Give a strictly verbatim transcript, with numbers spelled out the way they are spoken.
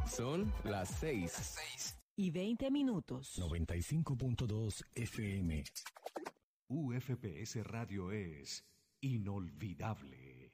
Son las seis. Las seis. Y veinte minutos. noventa y cinco punto dos F M. U F P S Radio es inolvidable.